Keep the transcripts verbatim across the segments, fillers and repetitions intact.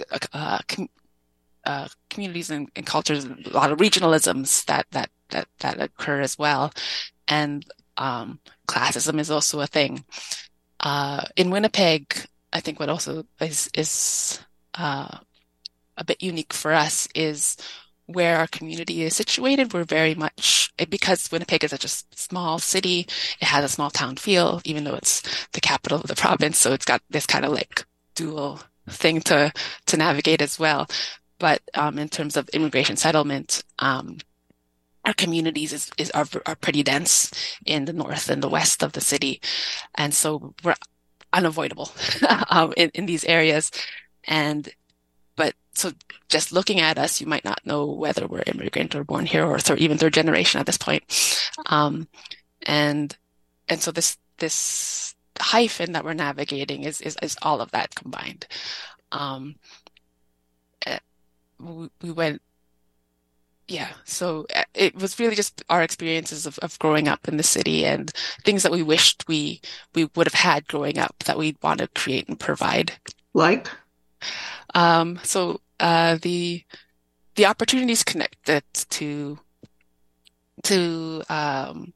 uh, com uh, communities and, and cultures, a lot of regionalisms that that that that occur as well, and um, classism is also a thing. Uh, in Winnipeg, I think what also is is uh, a bit unique for us is where our community is situated. We're very much, because Winnipeg is such a small city, it has a small town feel, even though it's the capital of the province. So it's got this kind of like dual thing to to navigate as well. But um, in terms of immigration settlement, um, our communities is, is are, are pretty dense in the north and the west of the city, and so we're unavoidable um, in in these areas. And but so just looking at us, you might not know whether we're immigrant or born here or third, even third generation at this point. Um, and and so this this hyphen that we're navigating is is, is all of that combined. Um, eh, we, we went, yeah. So eh, it was really just our experiences of, of growing up in the city and things that we wished we we would have had growing up that we want to create and provide. Like, Um, so uh, the the opportunities connected to to um,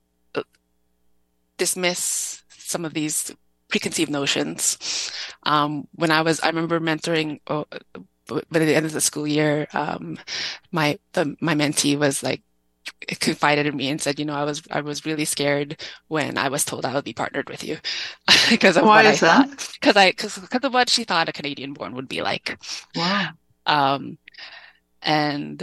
dismiss some of these preconceived notions. Um, when I was, I remember mentoring, oh, but at the end of the school year, um, my the, my mentee was like confided in me and said, you know, I was I was really scared when I was told I would be partnered with you because of why what I is that? thought, because I because because of what she thought a Canadian born would be like. Wow. Um, and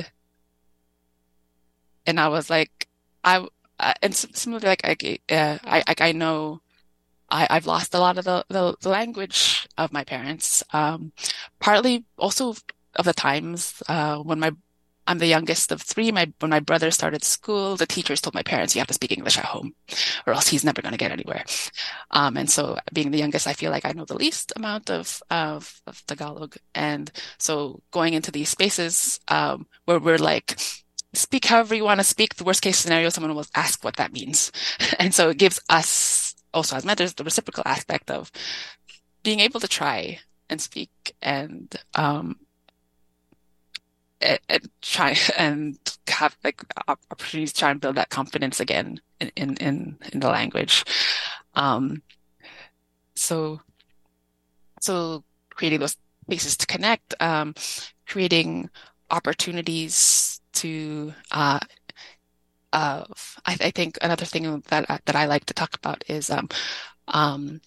and I was like, I uh, and some, some of it, like I uh, I I I know I I've lost a lot of the the, the language of my parents. Um, partly also of the times uh when my I'm the youngest of three. My when my brother started school, the teachers told my parents, "You have to speak English at home, or else he's never going to get anywhere." Um, and so, being the youngest, I feel like I know the least amount of of, of Tagalog, and so going into these spaces um, where we're like, speak however you want to speak. The worst case scenario, someone will ask what that means. And so it gives us also as mentors the reciprocal aspect of being able to try and speak and um and, and try and have like opportunities to try and build that confidence again in in in, in the language. Um so so creating those spaces to connect, um creating opportunities to uh uh, I, I think another thing that I- that I like to talk about is um, um,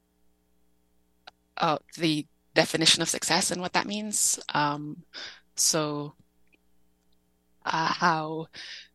uh, the definition of success and what that means. Um, so uh, how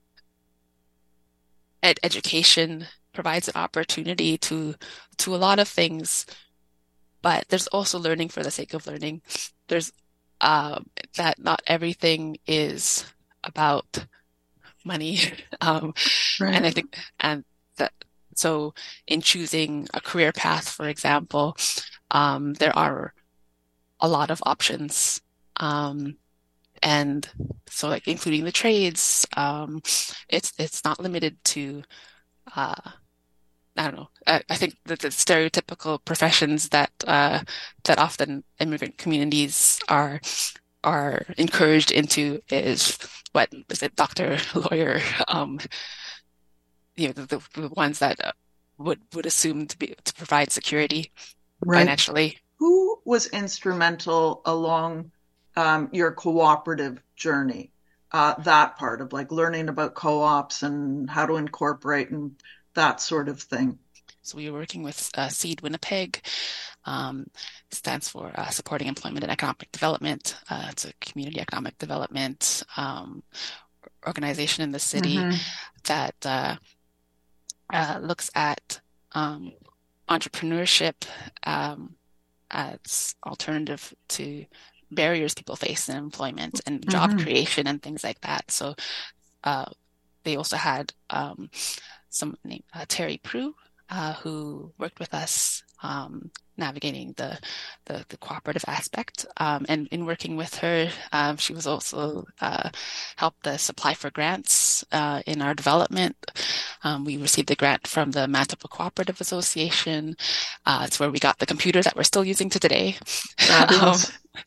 ed education provides an opportunity to to a lot of things, but there's also learning for the sake of learning. There's um, that not everything is about money. Um, and I Right. think, and that, so in choosing a career path, for example, um, there are a lot of options. Um, and so like including the trades, um, it's, it's not limited to, uh, I don't know. I, I think that the stereotypical professions that, uh, that often immigrant communities are, are encouraged into is what is it, doctor, lawyer, um, you know, the, the, the ones that uh, would would assume to be to provide security Right. financially. Who was instrumental along um, your cooperative journey? Uh, that part of like learning about co-ops and how to incorporate and that sort of thing. So we were working with uh, Seed Winnipeg, um, stands for uh, Supporting Employment and Economic Development. Uh, it's a community economic development um, organization in the city Hmm. that uh, uh, looks at um, entrepreneurship um, as alternative to barriers people face in employment and job Hmm. creation and things like that. So uh, they also had um, someone named uh, Terry Prue, uh, who worked with us um, navigating the, the the cooperative aspect. Um, and in working with her, um, she was also uh, helped us apply for grants uh, in our development. Um, we received a grant from the Manitoba Cooperative Association. Uh, it's where we got the computer that we're still using to today. um, Fabulous.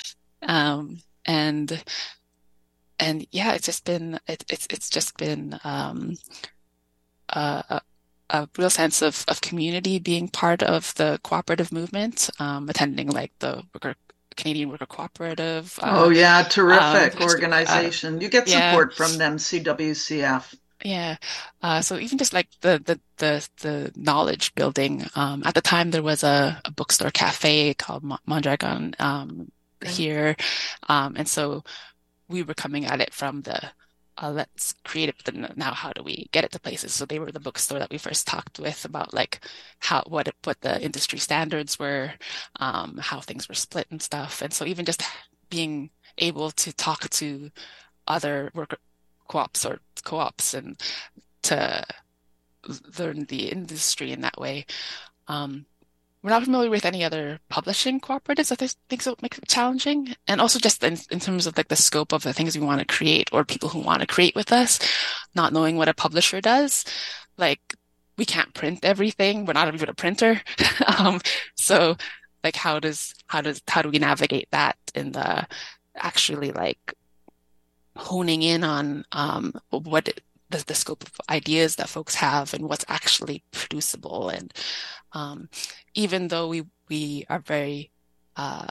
Um, and and yeah, it's just been it, it's it's just been um, a, a real sense of of community, being part of the cooperative movement, um, attending like the worker, Canadian Worker Cooperative, Oh uh, yeah, um, terrific uh, organization. You get yeah. support from them, C W C F. Yeah. Uh, so even just like the the the the knowledge building. Um, at the time there was a, a bookstore cafe called Mo- Mondragon um, Okay. here, um, and so we were coming at it from the uh, let's create it, but then now how do we get it to places? So they were the bookstore that we first talked with about like how what it, what the industry standards were, um, how things were split and stuff. And so even just being able to talk to other worker co-ops or co-ops and to learn the industry in that way. Um, we're not familiar with any other publishing cooperatives. I think so makes it challenging. And also just in, in terms of like the scope of the things we want to create or people who want to create with us, not knowing what a publisher does. Like we can't print everything. We're not even a printer. Um, so like how does how does how do we navigate that in the actually like honing in on um, what the, the scope of ideas that folks have and what's actually producible. And um, even though we we are very uh,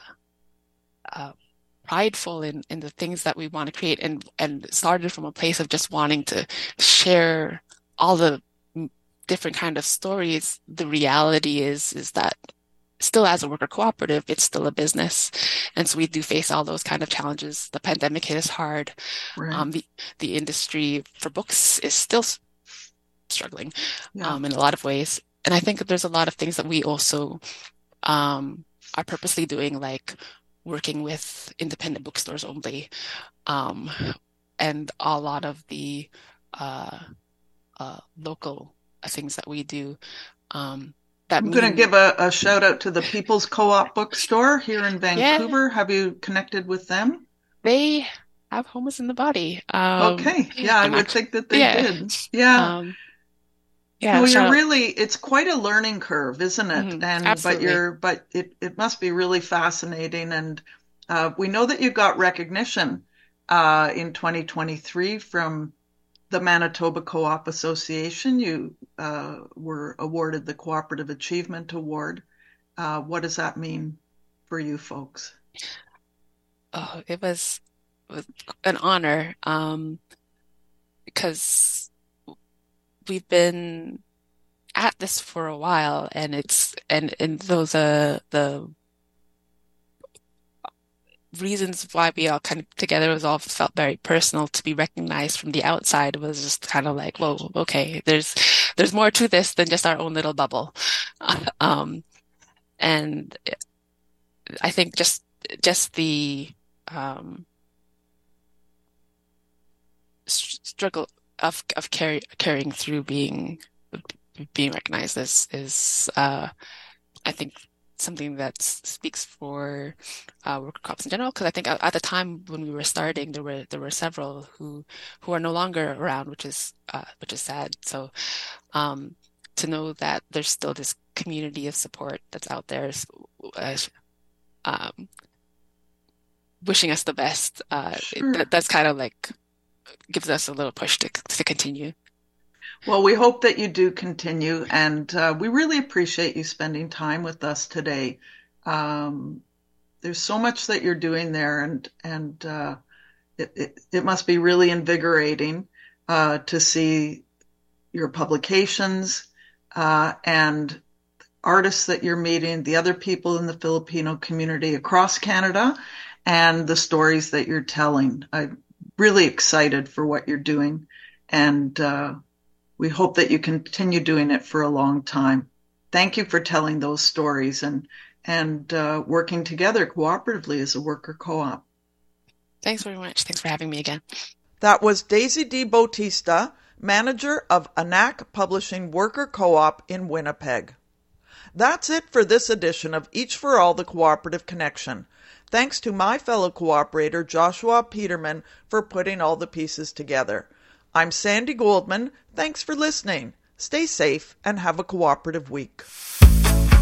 uh, prideful in in the things that we want to create, and and started from a place of just wanting to share all the different kind of stories, the reality is is that still as a worker cooperative, it's still a business. And so we do face all those kind of challenges. The pandemic hit us hard. Right. Um, the, the industry for books is still struggling Yeah. um, in a lot of ways. And I think that there's a lot of things that we also um, are purposely doing, like working with independent bookstores only, um, and a lot of the uh, uh, local things that we do um, that I'm going to mean, give a, a shout out to the People's Co-op Bookstore here in yeah, Vancouver. Have you connected with them? they have homeless in the body. Um, Okay. Yeah, I I'm would actually, think that they yeah, did. Yeah. um, yeah, No, you're shout out. really, it's quite a learning curve, isn't it? Mhm, And, but absolutely. you're, but it, it must be really fascinating. And uh, we know that you got recognition uh, in twenty twenty-three from the Manitoba Co-op Association. You uh, were awarded the Cooperative Achievement Award. Uh, what does that mean for you folks? Oh, it was, was an honor, um, because we've been at this for a while, and it's and and those uh the reasons why we all kind of together was all felt very personal. To be recognized from the outside was just kind of like, whoa, okay, there's there's more to this than just our own little bubble. Um, and I think just just the um, struggle of of carry, carrying through being being recognized is is uh, I think something that speaks for uh, worker co-ops in general. Because I think at, at the time when we were starting, there were there were several who who are no longer around, which is uh, which is sad. So um, to know that there's still this community of support that's out there is, uh, um, wishing us the best. Uh, it, Sure. that, that's kind of like gives us a little push to to continue. Well, we hope that you do continue, and uh, we really appreciate you spending time with us today. Um, there's so much that you're doing there, and and uh, it, it it must be really invigorating uh, to see your publications uh, and artists that you're meeting, the other people in the Filipino community across Canada, and the stories that you're telling. I'm really excited for what you're doing, and uh, we hope that you continue doing it for a long time. Thank you for telling those stories and and uh, working together cooperatively as a worker co-op. Thanks very much. Thanks for having me again. That was Daisy D. Bautista, manager of A N A C Publishing Worker Co-op in Winnipeg. That's it for this edition of Each for All, the Cooperative Connection. Thanks to my fellow cooperator Joshua Peterman for putting all the pieces together. I'm Sandy Goldman. Thanks for listening. Stay safe and have a cooperative week.